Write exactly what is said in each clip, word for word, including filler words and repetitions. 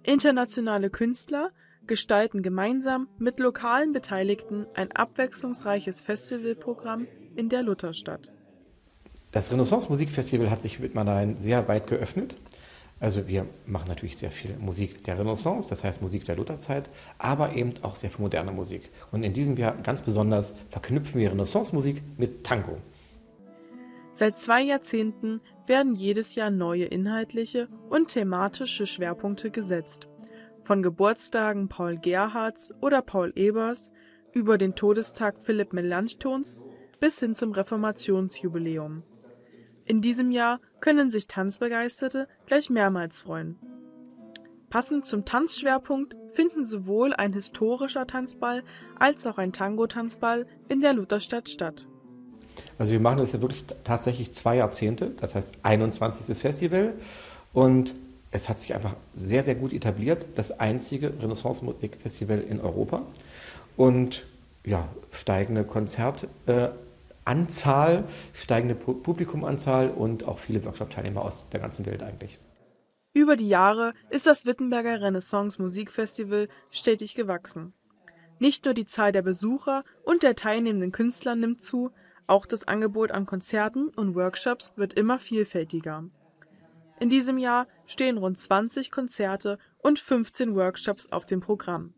Internationale Künstler gestalten gemeinsam mit lokalen Beteiligten ein abwechslungsreiches Festivalprogramm in der Lutherstadt. Das Renaissance-Musikfestival hat sich Wittmann sehr weit geöffnet. Also wir machen natürlich sehr viel Musik der Renaissance, das heißt Musik der Lutherzeit, aber eben auch sehr viel moderne Musik. Und in diesem Jahr ganz besonders verknüpfen wir Renaissance-Musik mit Tango. Seit zwei Jahrzehnten werden jedes Jahr neue inhaltliche und thematische Schwerpunkte gesetzt. Von Geburtstagen Paul Gerhardts oder Paul Ebers über den Todestag Philipp Melanchthons bis hin zum Reformationsjubiläum. In diesem Jahr können sich Tanzbegeisterte gleich mehrmals freuen. Passend zum Tanzschwerpunkt finden sowohl ein historischer Tanzball als auch ein Tango-Tanzball in der Lutherstadt statt. Also wir machen das ja wirklich tatsächlich zwei Jahrzehnte, das heißt einundzwanzigstes Festival, und es hat sich einfach sehr, sehr gut etabliert, das einzige Renaissance-Musikfestival in Europa, und ja, steigende Konzertanzahl, äh, steigende Publikumanzahl und auch viele Workshop-Teilnehmer aus der ganzen Welt eigentlich. Über die Jahre ist das Wittenberger Renaissance-Musikfestival stetig gewachsen. Nicht nur die Zahl der Besucher und der teilnehmenden Künstler nimmt zu, auch das Angebot an Konzerten und Workshops wird immer vielfältiger. In diesem Jahr stehen rund zwanzig Konzerte und fünfzehn Workshops auf dem Programm.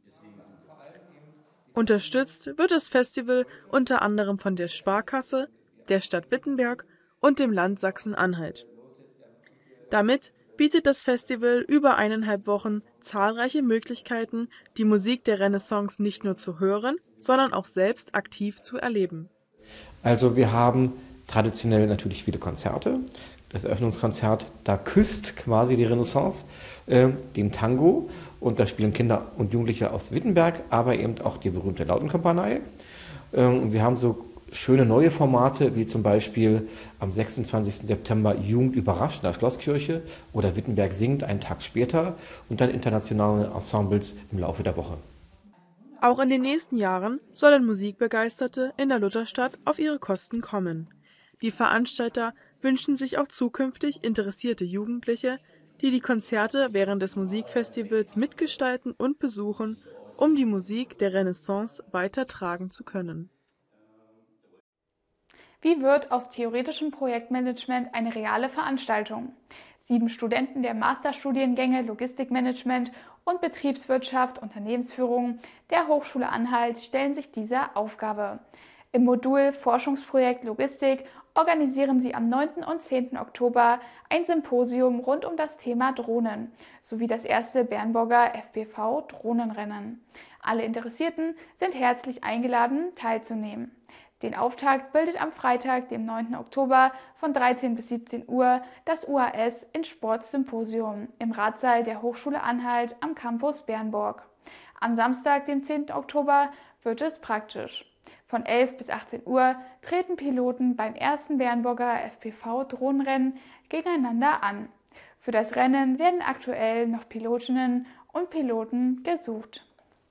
Unterstützt wird das Festival unter anderem von der Sparkasse, der Stadt Wittenberg und dem Land Sachsen-Anhalt. Damit bietet das Festival über eineinhalb Wochen zahlreiche Möglichkeiten, die Musik der Renaissance nicht nur zu hören, sondern auch selbst aktiv zu erleben. Also wir haben traditionell natürlich viele Konzerte. Das Eröffnungskonzert, da küsst quasi die Renaissance äh, den Tango, und da spielen Kinder und Jugendliche aus Wittenberg, aber eben auch die berühmte Lautenkompanie. Ähm, und wir haben so schöne neue Formate, wie zum Beispiel am sechsundzwanzigsten September Jugend überrascht in der Schlosskirche oder Wittenberg singt einen Tag später und dann internationale Ensembles im Laufe der Woche. Auch in den nächsten Jahren sollen Musikbegeisterte in der Lutherstadt auf ihre Kosten kommen. Die Veranstalter wünschen sich auch zukünftig interessierte Jugendliche, die die Konzerte während des Musikfestivals mitgestalten und besuchen, um die Musik der Renaissance weitertragen zu können. Wie wird aus theoretischem Projektmanagement eine reale Veranstaltung? Sieben Studenten der Masterstudiengänge Logistikmanagement und Betriebswirtschaft, Unternehmensführung der Hochschule Anhalt stellen sich dieser Aufgabe. Im Modul Forschungsprojekt Logistik organisieren sie am neunten und zehnten Oktober ein Symposium rund um das Thema Drohnen sowie das erste Bernburger F P V-Drohnenrennen. Alle Interessierten sind herzlich eingeladen, teilzunehmen. Den Auftakt bildet am Freitag, dem neunten Oktober von dreizehn bis siebzehn Uhr das U A S in Sportsymposium im Ratsaal der Hochschule Anhalt am Campus Bernburg. Am Samstag, dem zehnten Oktober, wird es praktisch. Von elf bis achtzehn Uhr treten Piloten beim ersten Bernburger F P V-Drohnenrennen gegeneinander an. Für das Rennen werden aktuell noch Pilotinnen und Piloten gesucht.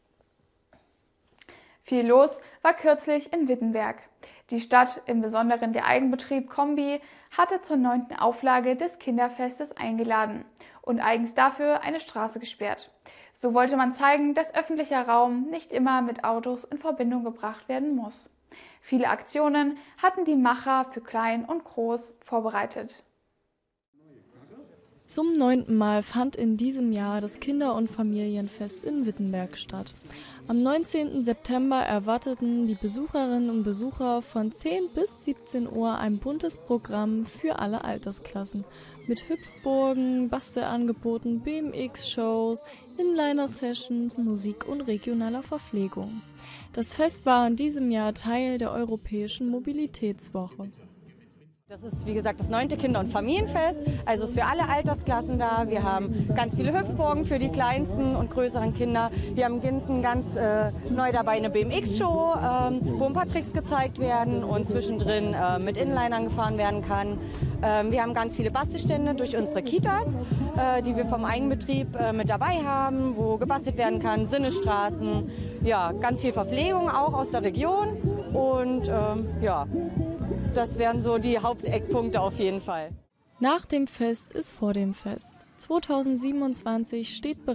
Viel los war kürzlich in Wittenberg. Die Stadt, im Besonderen der Eigenbetrieb Kombi, hatte zur neunten Auflage des Kinderfestes eingeladen und eigens dafür eine Straße gesperrt. So wollte man zeigen, dass öffentlicher Raum nicht immer mit Autos in Verbindung gebracht werden muss. Viele Aktionen hatten die Macher für Klein und Groß vorbereitet. Zum neunten Mal fand in diesem Jahr das Kinder- und Familienfest in Wittenberg statt. Am neunzehnten September erwarteten die Besucherinnen und Besucher von zehn bis siebzehn Uhr ein buntes Programm für alle Altersklassen mit Hüpfburgen, Bastelangeboten, B M X-Shows, Inliner-Sessions, Musik und regionaler Verpflegung. Das Fest war in diesem Jahr Teil der Europäischen Mobilitätswoche. Das ist, wie gesagt, das neunte Kinder- und Familienfest, also ist für alle Altersklassen da. Wir haben ganz viele Hüpfburgen für die kleinsten und größeren Kinder. Wir haben hinten ganz äh, neu dabei eine B M X-Show, ähm, wo ein paar Tricks gezeigt werden und zwischendrin äh, mit Inlinern gefahren werden kann. Ähm, wir haben ganz viele Bastelstände durch unsere Kitas, äh, die wir vom Eigenbetrieb äh, mit dabei haben, wo gebastelt werden kann, Sinnestraßen, ja, ganz viel Verpflegung auch aus der Region und ähm, ja. Das wären so die Haupteckpunkte auf jeden Fall. Nach dem Fest ist vor dem Fest. zweitausendsiebenundzwanzig steht bereits